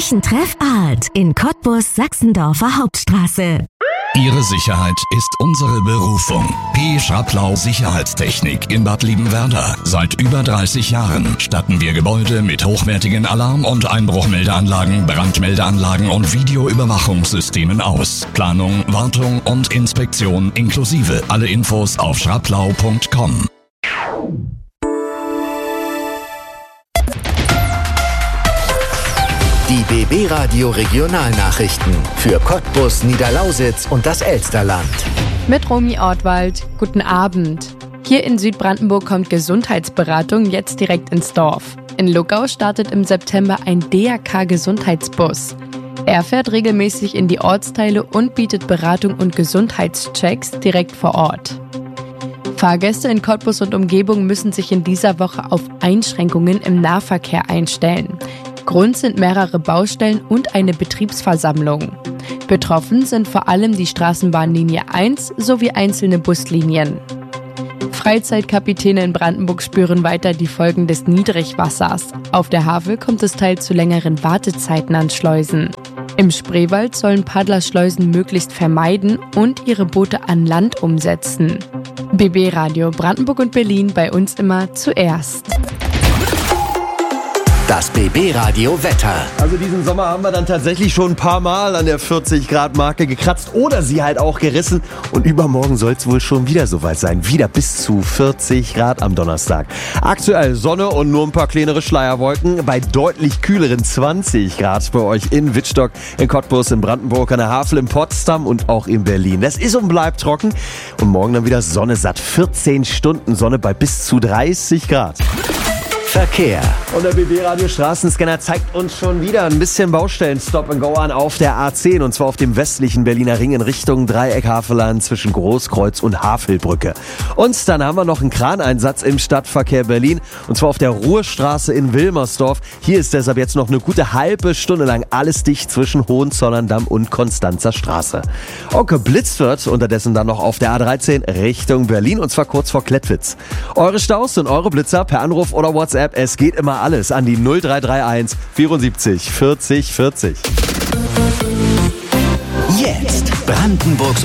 Küchentreff Art in Cottbus, Sachsendorfer Hauptstraße. Ihre Sicherheit ist unsere Berufung. P. Schraplau Sicherheitstechnik in Bad Liebenwerda. Seit über 30 Jahren statten wir Gebäude mit hochwertigen Alarm- und Einbruchmeldeanlagen, Brandmeldeanlagen und Videoüberwachungssystemen aus. Planung, Wartung und Inspektion inklusive. Alle Infos auf schraplau.com. Die BB Radio Regionalnachrichten für Cottbus, Niederlausitz und das Elsterland. Mit Romy Ortwald. Guten Abend. Hier in Südbrandenburg kommt Gesundheitsberatung jetzt direkt ins Dorf. In Luckau startet im September ein DRK-Gesundheitsbus. Er fährt regelmäßig in die Ortsteile und bietet Beratung und Gesundheitschecks direkt vor Ort. Fahrgäste in Cottbus und Umgebung müssen sich in dieser Woche auf Einschränkungen im Nahverkehr einstellen. Grund sind mehrere Baustellen und eine Betriebsversammlung. Betroffen sind vor allem die Straßenbahnlinie 1 sowie einzelne Buslinien. Freizeitkapitäne in Brandenburg spüren weiter die Folgen des Niedrigwassers. Auf der Havel kommt es teils zu längeren Wartezeiten an Schleusen. Im Spreewald sollen Paddler Schleusen möglichst vermeiden und ihre Boote an Land umsetzen. BB Radio Brandenburg und Berlin, bei uns immer zuerst. Das BB Radio Wetter. Also diesen Sommer haben wir dann tatsächlich schon ein paar Mal an der 40-Grad-Marke gekratzt oder sie halt auch gerissen. Und übermorgen soll es wohl schon wieder soweit sein. Wieder bis zu 40 Grad am Donnerstag. Aktuell Sonne und nur ein paar kleinere Schleierwolken bei deutlich kühleren 20 Grad bei euch in Wittstock, in Cottbus, in Brandenburg, an der Havel, in Potsdam und auch in Berlin. Das ist und bleibt trocken. Und morgen dann wieder Sonne satt. 14 Stunden Sonne bei bis zu 30 Grad. Verkehr. Und der BB-Radio Straßenscanner zeigt uns schon wieder ein bisschen Baustellen-Stop-and-Go an auf der A10 und zwar auf dem westlichen Berliner Ring in Richtung Dreieck-Havelland zwischen Großkreuz und Havelbrücke. Und dann haben wir noch einen Kraneinsatz im Stadtverkehr Berlin und zwar auf der Ruhrstraße in Wilmersdorf. Hier ist deshalb jetzt noch eine gute halbe Stunde lang alles dicht zwischen Hohenzollern-Damm und Konstanzer Straße. Auch geblitzt wird unterdessen dann noch auf der A13 Richtung Berlin und zwar kurz vor Klettwitz. Eure Staus und eure Blitzer per Anruf oder WhatsApp. Es geht immer alles an die 0331 74 40 40. Jetzt Brandenburgs